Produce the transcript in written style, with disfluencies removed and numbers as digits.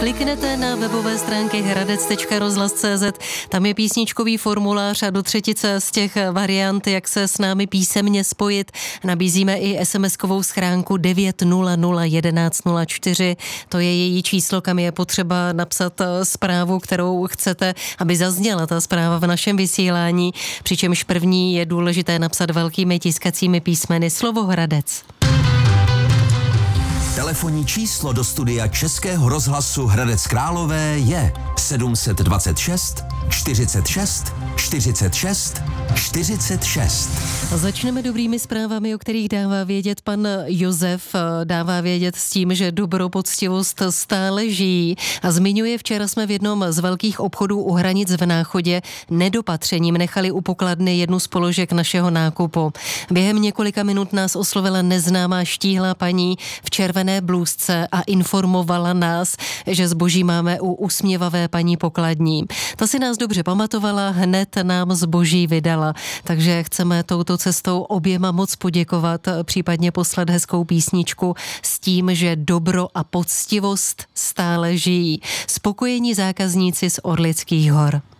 Kliknete na webové stránky hradec.rozhlas.cz, tam je písničkový formulář a do třetice z těch variant, jak se s námi písemně spojit, nabízíme i SMS-kovou schránku 9001104. To je její číslo, kam je potřeba napsat zprávu, kterou chcete, aby zazněla ta zpráva v našem vysílání, přičemž první je důležité napsat velkými tiskacími písmeny slovo Hradec. Telefonní číslo do studia Českého rozhlasu Hradec Králové je 726 46 46 46. Začneme dobrými zprávami, o kterých dává vědět pan Josef. Dává vědět s tím, že dobro, poctivost stále žijí a zmiňuje, včera jsme v jednom z velkých obchodů u hranic v Náchodě nedopatřením nechali u pokladny jednu z položek našeho nákupu. Během několika minut nás oslovila neznámá štíhlá paní v červené blůzce a informovala nás, že zboží máme u usměvavé paní pokladní. Ta si nás dobře pamatovala, hned nám zboží vydala, takže chceme touto cestou oběma moc poděkovat, případně poslat hezkou písničku s tím, že dobro a poctivost stále žijí. Spokojení zákazníci z Orlických hor.